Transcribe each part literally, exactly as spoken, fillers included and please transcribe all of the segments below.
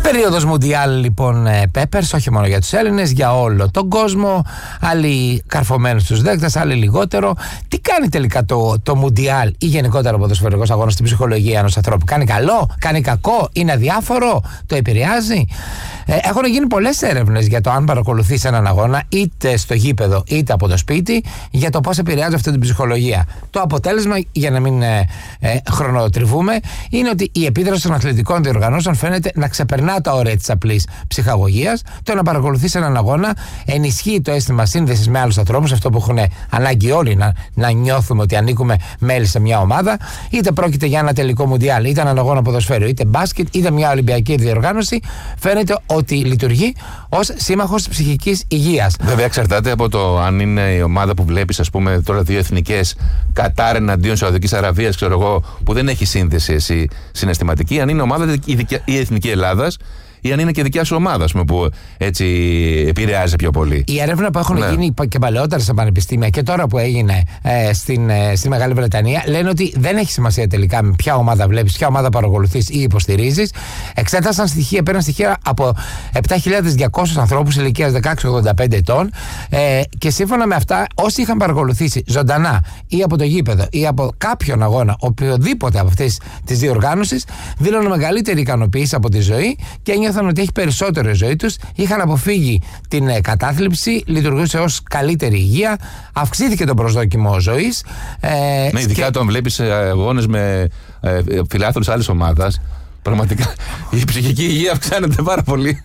Περίοδος Μουντιάλ λοιπόν, Πέπερς, όχι μόνο για τους Έλληνες, για όλο τον κόσμο. Άλλοι καρφωμένοι στους δέκτες, άλλοι λιγότερο. Τι κάνει τελικά το, το Μουντιάλ ή γενικότερα ο ποδοσφαιρικός αγώνας στην ψυχολογία ενός ανθρώπου? Κάνει καλό, κάνει κακό, είναι αδιάφορο, το επηρεάζει? Ε, έχουν γίνει πολλές έρευνες για το αν παρακολουθείς έναν αγώνα, είτε στο γήπεδο είτε από το σπίτι, για το πώς επηρεάζει αυτή την ψυχολογία. Το αποτέλεσμα, για να μην ε, ε, χρονοτριβούμε, είναι ότι η επίδραση των αθλητικών διοργανώσεων φαίνεται να ξεπερνά τα όρια της απλής ψυχαγωγίας. Το να παρακολουθείς έναν αγώνα ενισχύει το αίσθημα σύνδεσης με άλλους ανθρώπους, αυτό που έχουν ανάγκη όλοι να, να νιώθουμε ότι ανήκουμε μέλη σε μια ομάδα. Είτε πρόκειται για ένα τελικό Μουντιάλ, είτε έναν αγώνα ποδοσφαίρου, είτε μπάσκετ, είτε μια Ολυμπιακή διοργάνωση, φαίνεται ότι λειτουργεί ως σύμμαχος της ψυχικής υγείας. Βέβαια, εξαρτάται από το αν είναι η ομάδα που βλέπεις, ας πούμε, τώρα δύο εθνικές, Κατάρ εναντίον Σαουδικής Αραβίας, ξέρω εγώ, που δεν έχει σύνδεση εσύ συναισθηματική, αν είναι ομάδα η, δικιά, η εθνική Ελλάδας, ή αν είναι και δικιά σου ομάδα, πούμε, που έτσι επηρεάζει πιο πολύ. Η έρευνα που έχουν ναι. γίνει και παλαιότερα στα πανεπιστήμια και τώρα που έγινε ε, στην, ε, στη Μεγάλη Βρετανία, λένε ότι δεν έχει σημασία τελικά με ποια ομάδα βλέπεις, ποια ομάδα παρακολουθείς ή υποστηρίζεις. Εξέτασαν στοιχεία, πέραν στοιχεία από επτά χιλιάδες διακόσιους ανθρώπους ηλικίας δεκαέξι με ογδόντα πέντε ετών ε, και σύμφωνα με αυτά, όσοι είχαν παρακολουθήσει ζωντανά ή από το γήπεδο ή από κάποιον αγώνα, οποιοδήποτε από αυτές τις διοργάνωσεις, δήλωναν μεγαλύτερη ικανοποίηση από τη ζωή και ένιωθαν ότι έχει περισσότερο η ζωή τους, είχαν αποφύγει την ε, κατάθλιψη, λειτουργούσε ως καλύτερη υγεία, αυξήθηκε το προσδόκιμο ζωής. Ε, ναι, ειδικά και... όταν βλέπεις αγώνες με ε, φιλάθλους άλλης ομάδας, πραγματικά η ψυχική υγεία αυξάνεται πάρα πολύ.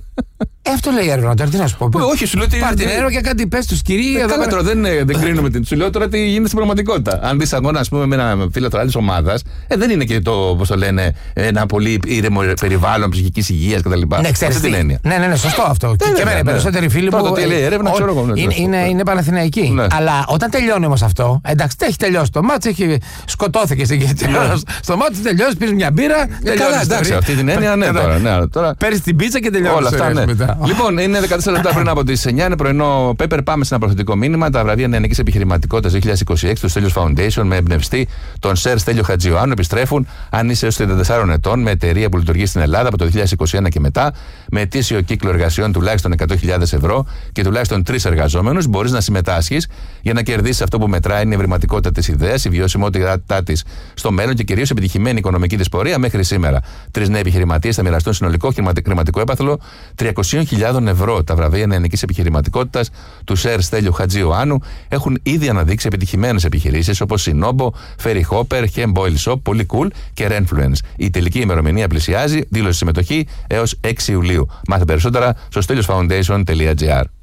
Ε, αυτό λέει η έρευνα τώρα, τι να σου πω. Όχι, σου λέω ότι. Πάρ' την έρευνα και κάτι πες τους κυρία. Καλά, τώρα δεν, δεν κρίνουμε την. Σου λέω τώρα τι γίνεται στην πραγματικότητα. Αν δεις αγώνα, ας πούμε, με ένα φίλο άλλης ομάδας, ε, δεν είναι και το, πώς το λένε, ένα πολύ ήρεμο περιβάλλον ψυχικής υγείας κτλ. Ναι, ξέρεις τι. Ναι, ναι, ναι, σωστό αυτό. Και εμένα οι περισσότεροι φίλοι μου. Τι λέει έρευνα, ξέρω εγώ. Είναι Παναθηναϊκοί. Αλλά όταν τελειώνει όμως αυτό, εντάξει, έχει τελειώσει το μάτς, σκοτώθηκε στο μάτς, τελειώσει, πήρε μια μπύρα. Καλά, εντάξει, αυτή την έννοια, ναι, τώρα. Παίρνει την πίτσα και τελειώνει. Όλα αυτά, ναι. Λοιπόν, είναι δεκατέσσερα λεπτά πριν από τις εννιά, είναι πρωινό Πέπερ. Πάμε σε ένα προθετικό μήνυμα. Τα βραβεία Νεανικής Επιχειρηματικότητας δύο χιλιάδες είκοσι έξι του Στέλιος Foundation με εμπνευστή τον Σερ Στέλιο Χατζιωάννου επιστρέφουν αν είσαι έως τριάντα τεσσάρων ετών, με εταιρεία που λειτουργεί στην Ελλάδα από το δύο χιλιάδες είκοσι ένα και μετά, με ετήσιο κύκλο εργασιών τουλάχιστον εκατό χιλιάδες ευρώ και τουλάχιστον τρεις εργαζόμενους. Μπορείς να συμμετάσχεις για να κερδίσεις αυτό που μετράει, είναι η ευρηματικότητα της ιδέας, η βιωσιμότητά της στο μέλλον και κυρίως επιτυχημένη οικονομική της πορεία μέχρι σήμερα. Τρεις νέοι επιχειρηματίες θα μοιραστούν συνολικό χρηματικό έπαθλο τριακόσιες χιλιάδες ευρώ. Τα βραβεία Νεανικής Επιχειρηματικότητας του Σερ Στέλιου Χατζιωάννου έχουν ήδη αναδείξει επιτυχημένες επιχειρήσεις όπως η Nobo, Ferry Hopper, Hem Boil Shop, Πολύ Cool και Renfluence. Η τελική ημερομηνία πλησιάζει, δήλωση συμμετοχή έως έξι Ιουλίου. Μάθε περισσότερα στο stelios foundation τελεία gr.